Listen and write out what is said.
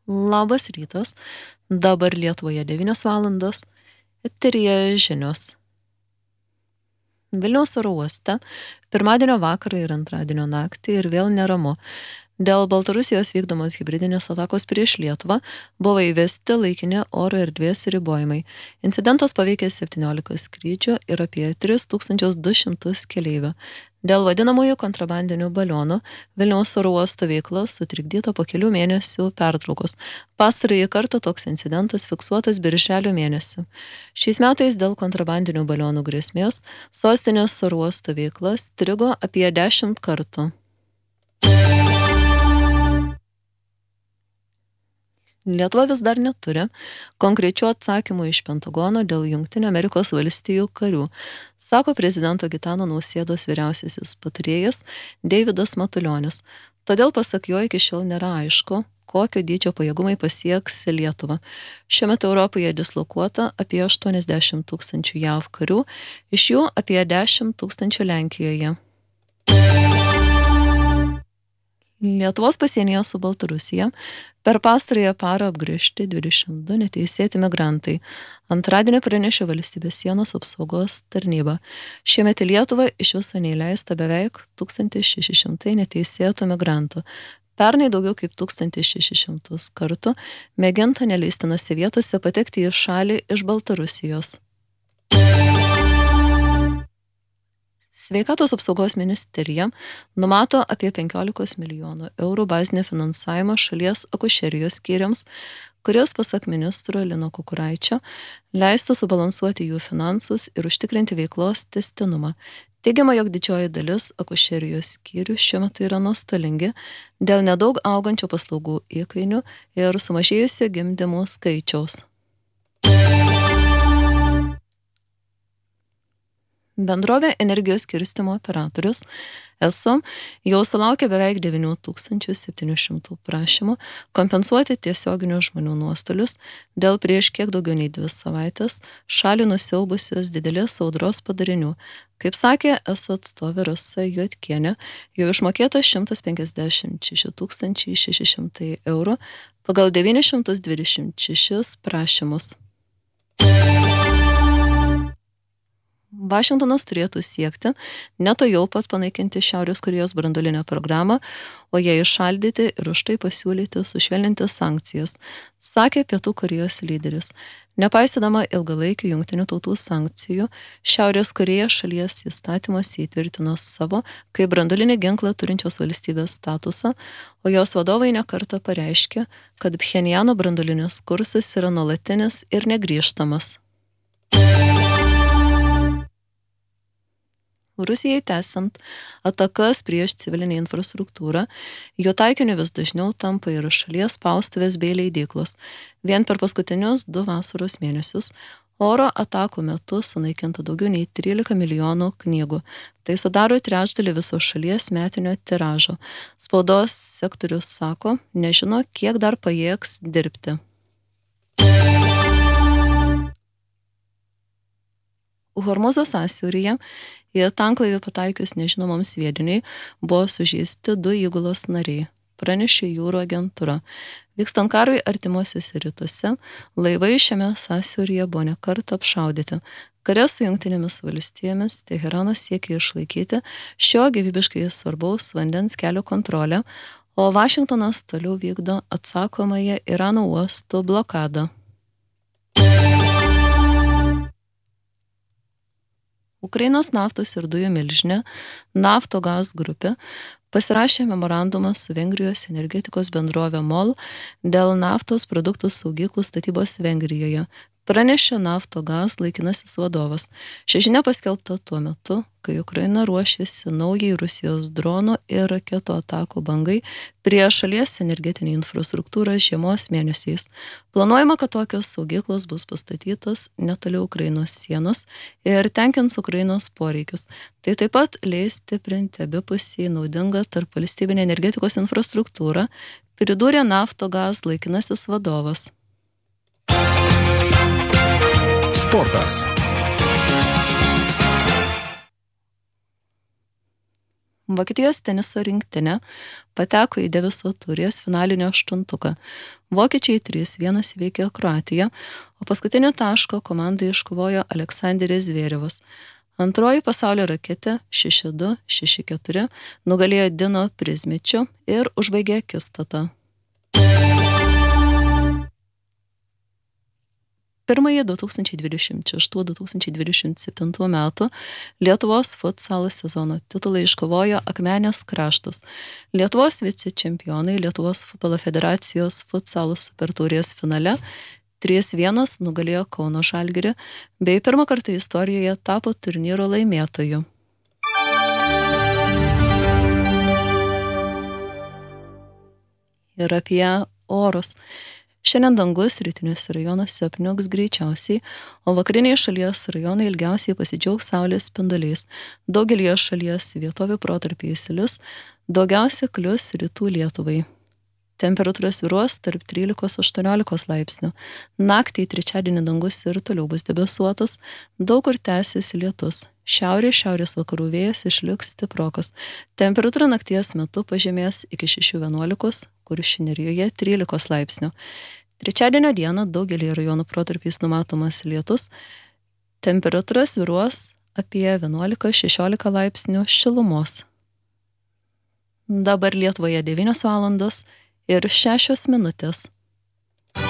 Labas rytas, dabar Lietuvoje 9 valandos, eteryje žinios. Vilniaus oro uoste pirmadienio vakarą ir antradienio naktį ir vėl neramu. Dėl Baltarusijos vykdomos hibridinės atakos prieš Lietuvą buvo įvesti laikini oro erdvės ribojimai. Incidentas paveikė 17 skrydžių ir apie 3200 keleivių. Dėl vadinamųjų kontrabandinių balionų Vilniaus oro uosto veikla sutrikdyta po kelių mėnesių pertraukos. Pastarąjį kartą toks incidentas fiksuotas birželio mėnesį. Šiais metais dėl kontrabandinių balionų grėsmės sostinės oro uosto veikla strigo apie 10 kartų. Lietuva vis dar neturi konkrečių atsakymų iš Pentagono dėl Jungtinių Amerikos valstijų karių, sako prezidento Gitano Nausėdos vyriausiasis patarėjas Deividas Matulionis. Todėl pasak jo iki šiol nėra aišku, kokio dydžio pajėgumai pasieks Lietuvą. Šiuo metu Europoje dislokuota apie 80 000 JAV karių, iš jų apie 10 000 Lenkijoje. Lietuvos pasienyje su Baltarusija per pastarąją parą apgręžti 22 neteisėti migrantai. Antradienį pranešė valstybės sienos apsaugos tarnyba. Šiemet į Lietuvą iš viso neįleista beveik 1600 neteisėtų migrantų. Pernai daugiau kaip 1600 kartų mėginta neleistinose vietose patekti į šalį iš Baltarusijos. Sveikatos apsaugos ministerija numato apie 15 milijonų eurų bazinį finansavimą šalies akušerijos skyriams, kuris, pasak ministro Lino Kukuraičio, leistų subalansuoti jų finansus ir užtikrinti veiklos tęstinumą. Teigiama, jog didžioji dalis akušerijos skyrių šiuo metu yra nuostolingi dėl nedaug augančio paslaugų įkainių ir sumažėjusio gimdymų skaičiaus. Bendrovė energijos skirstymo operatorius ESO jau sulaukė beveik 9700 prašymų kompensuoti tiesioginių žmonių nuostolius dėl prieš kiek daugiau nei 2 savaitės šalį nusiaubusios didelės audros padarinių. Kaip sakė ESO atstovė Rasa Juodkienė, jau išmokėta 156 600 eurų pagal 926 prašymus. Vašingtonas turėtų siekti neto jau pat panaikinti Šiaurės Korėjos branduolinę programą, o ją įšaldyti ir už tai pasiūlyti sušvelninti sankcijas, sakė Pietų Korėjos lyderis. Nepaisydama ilgalaikių jungtinių tautų sankcijų, Šiaurės Korėja šalies įstatymuose įtvirtino savo kaip branduolinį ginklą turinčios valstybės statusą, o jos vadovai nekartą pareiškė, kad Pchenjano branduolinis kursas yra nuolatinis ir negrįžtamas. Rusijai tęsiant atakas prieš civilinę infrastruktūrą, jo taikiniu vis dažniau tampa ir šalies spaustuvės bei leidyklos. Vien per paskutinius 2 vasaros mėnesius oro atakų metu sunaikinta daugiau nei 13 milijonų knygų. Tai sudaro trečdalį viso šalies metinio tiražo. Spaudos sektorius sako, nežino, kiek dar pajėgs dirbti. Hormūzo sąsiauryje į tanklaivį pataikius nežinomam sviediniui buvo sužeisti 2 įgulos nariai, pranešė jūrų agentūra. Vykstant karui artimuosiuose rytuose, laivai šiame sąsiauryje buvo nekartą apšaudyti. Kare su Jungtinėmis valstijomis Teheranas siekia išlaikyti šio gyvybiškai svarbaus vandens kelio kontrolę, o Vašingtonas toliau vykdo atsakomąją Irano uostų blokadą. Ukrainos naftos ir dujų milžinė Naftogaz grupė pasirašė memorandumą su Vengrijos energetikos bendrovė MOL dėl naftos produktų saugyklų statybos Vengrijoje, pranešė Naftogaz laikinasis vadovas. Ši žinia paskelbta tuo metu, kai Ukraina ruošėsi naujai Rusijos dronų ir raketų atakų bangai prie šalies energetinį infrastruktūrą žiemos mėnesiais. Planuojama, kad tokios saugyklos bus pastatytos netoli Ukrainos sienos ir tenkins Ukrainos poreikius. Tai taip pat leis stiprinti abipusiai naudingą tarpvalstybinę energetikos infrastruktūrą, pridūrė Naftogaz laikinasis vadovas. Sportas. Vokietijos teniso rinktinė pateko į Deviso taurės finalinio aštuntuką. Vokiečiai 3-1 įveikė Kroatiją, o paskutinį tašką komandai iškovojo Aleksandris Zverevas. Antroji pasaulio raketė 6-2, 6-4 nugalėjo Dino Prizmičių ir užbaigė akistatą. Pirmąjį 2026-2027 metų Lietuvos futsalo sezono titulą iškovojo Akmenės Kraštas. Lietuvos vicečempionai Lietuvos futbolo federacijos futsalo supertaurės finale 3-1 nugalėjo Kauno Žalgirį bei pirmą kartą istorijoje tapo turnyro laimėtoju. Ir apie orus. Šiandien dangus rytiniuose rajonuose apniuks greičiausiai, o vakariniai šalies rajonai ilgiausiai pasidžiaugs saulės spinduliais. Daugelyje šalies vietovių protarpiais lis, daugiausia klius rytų Lietuvai. Temperatūra svyruos tarp 13-18 laipsnių. Naktį trečiadienį dangus ir toliau bus debesuotas, daug kur tęsis lietus. Šiaurės vakarų vėjas išliks stiprokas. Temperatūra nakties metu pažemės iki 6-11, Kuršių Nerijoje 13 laipsnių. Trečiadienio dieną daugelį rajonų protarpiais numatomas lietus. Temperatūra svyruos apie 11-16 laipsnių šilumos. Dabar Lietuvoje 9 valandos ir 6 minutės.